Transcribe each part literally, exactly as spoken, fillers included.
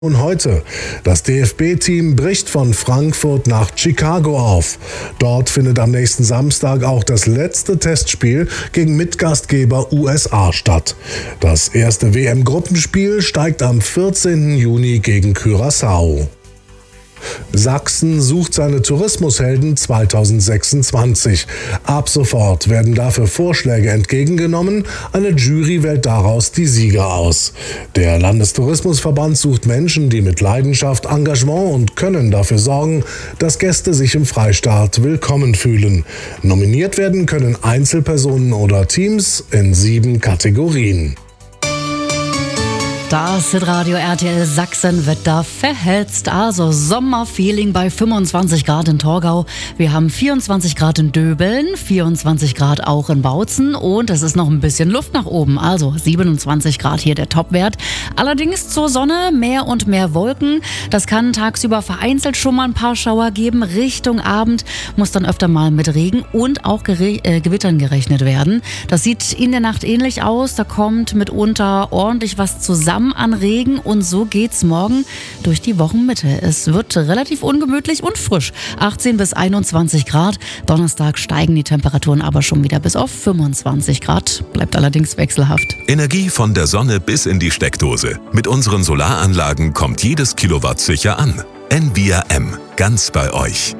Und heute, das D F B-Team bricht von Frankfurt nach Chicago auf. Dort findet am nächsten Samstag auch das letzte Testspiel gegen Mitgastgeber U S A statt. Das erste W M-Gruppenspiel steigt am vierzehnten Juni gegen Curaçao. Sachsen sucht seine Tourismushelden zweitausendsechsundzwanzig. Ab sofort werden dafür Vorschläge entgegengenommen. Eine Jury wählt daraus die Sieger aus. Der Landestourismusverband sucht Menschen, die mit Leidenschaft, Engagement und Können dafür sorgen, dass Gäste sich im Freistaat willkommen fühlen. Nominiert werden können Einzelpersonen oder Teams in sieben Kategorien. Das Hitradio R T L Sachsen wird da verhetzt. Also Sommerfeeling bei fünfundzwanzig Grad in Torgau. Wir haben vierundzwanzig Grad in Döbeln, vierundzwanzig Grad auch in Bautzen und es ist noch ein bisschen Luft nach oben. Also siebenundzwanzig Grad hier der Topwert. Allerdings zur Sonne mehr und mehr Wolken. Das kann tagsüber vereinzelt schon mal ein paar Schauer geben. Richtung Abend muss dann öfter mal mit Regen und auch Gere- äh, Gewittern gerechnet werden. Das sieht in der Nacht ähnlich aus. Da kommt mitunter ordentlich was zusammen an Regen und so geht's morgen durch die Wochenmitte. Es wird relativ ungemütlich und frisch. achtzehn bis einundzwanzig Grad. Donnerstag steigen die Temperaturen aber schon wieder bis auf fünfundzwanzig Grad. Bleibt allerdings wechselhaft. Energie von der Sonne bis in die Steckdose. Mit unseren Solaranlagen kommt jedes Kilowatt sicher an. Envia M. Ganz bei euch.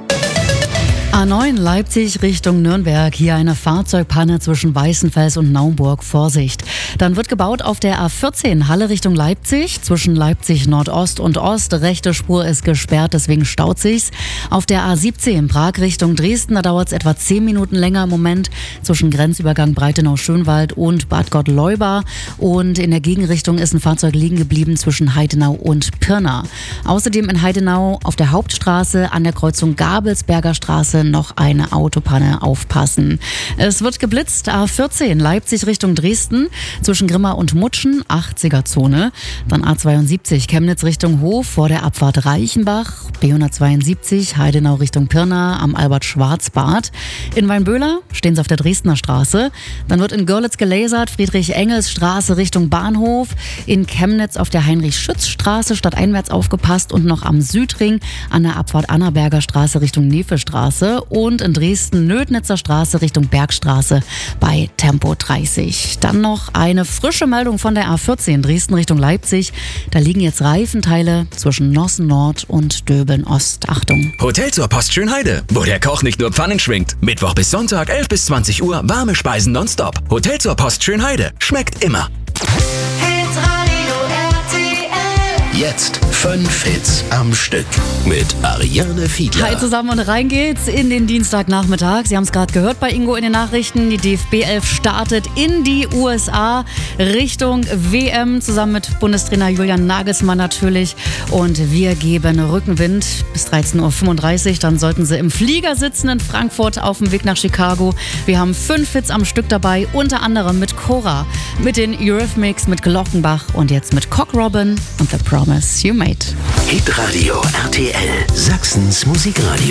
A neun Leipzig Richtung Nürnberg. Hier eine Fahrzeugpanne zwischen Weißenfels und Naumburg. Vorsicht. Dann wird gebaut auf der A vierzehn Halle Richtung Leipzig. Zwischen Leipzig Nordost und Ost. Rechte Spur ist gesperrt, deswegen staut sich's. Auf der A siebzehn Prag Richtung Dresden. Da dauert es etwa zehn Minuten länger im Moment. Zwischen Grenzübergang Breitenau-Schönwald und Bad Gott-Leuba. Und in der Gegenrichtung ist ein Fahrzeug liegen geblieben zwischen Heidenau und Pirna. Außerdem in Heidenau auf der Hauptstraße an der Kreuzung Gabelsberger Straße noch eine Autopanne, aufpassen. Es wird geblitzt, A vierzehn Leipzig Richtung Dresden, zwischen Grimma und Mutschen, achtziger Zone. Dann A zweiundsiebzig Chemnitz Richtung Hof vor der Abfahrt Reichenbach, B hundertzweiundsiebzig Heidenau Richtung Pirna am Albert-Schwarz-Bad. In Weinböhler stehen sie auf der Dresdner Straße. Dann wird in Görlitz gelasert, Friedrich-Engels-Straße Richtung Bahnhof. In Chemnitz auf der Heinrich-Schütz-Straße stadteinwärts aufgepasst und noch am Südring an der Abfahrt Annaberger Straße Richtung Nefe-Straße. Und in Dresden Nödnitzer Straße Richtung Bergstraße bei Tempo dreißig. Dann noch eine frische Meldung von der A vierzehn Dresden Richtung Leipzig. Da liegen jetzt Reifenteile zwischen Nossen Nord und Döbeln Ost. Achtung. Hotel zur Post Schönheide, wo der Koch nicht nur Pfannen schwingt. Mittwoch bis Sonntag elf bis zwanzig Uhr warme Speisen nonstop. Hotel zur Post Schönheide. Schmeckt immer. Jetzt fünf Hits am Stück mit Ariane Fiedler. Hi zusammen und rein geht's in den Dienstagnachmittag. Sie haben es gerade gehört bei Ingo in den Nachrichten. Die D F B elf startet in die U S A Richtung W M zusammen mit Bundestrainer Julian Nagelsmann natürlich. Und wir geben Rückenwind bis dreizehn Uhr fünfunddreißig. Dann sollten Sie im Flieger sitzen in Frankfurt auf dem Weg nach Chicago. Wir haben fünf Hits am Stück dabei, unter anderem mit Cora, mit den Eurythmics, mit Glockenbach und jetzt mit Cock Robin und The Promise You Made. Hitradio R T L, Sachsens Musikradio.